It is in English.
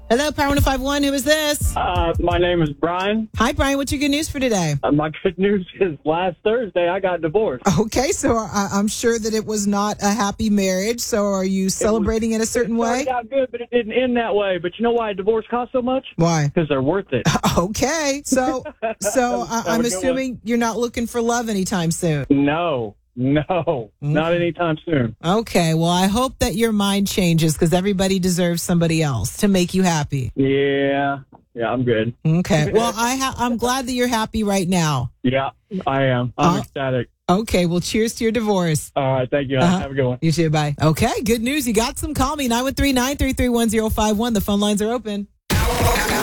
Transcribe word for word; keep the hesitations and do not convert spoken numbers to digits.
Hello, Power one oh five one. Who is this? Uh, my name is Brian. Hi, Brian. What's your good news for today? Uh, my good news is last Thursday I got divorced. Okay, so I, I'm sure that it was not a happy marriage. So are you celebrating in a certain It way? started out good, but it didn't end that way. But you know why a divorce costs so much? Why? Because they're worth it. Okay, so so I, I'm Have a good assuming you're not looking for love anytime soon. No, no, not anytime soon. Okay, well, I hope that your mind changes because everybody deserves somebody else to make you happy. Yeah, yeah, I'm good. Okay, well, I ha- I'm glad that you're happy right now. Yeah, I am. I'm Uh, ecstatic. Okay, well, cheers to your divorce. All right, thank you. Uh-huh. Have a good one. You too, bye. Okay, good news. You got some. Call me, nine one three, nine three three, one zero five one. The phone lines are open.